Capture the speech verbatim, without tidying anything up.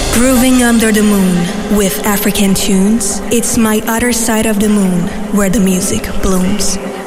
Grooving under the moon with African tunes, it's my other side of the moon where the music blooms.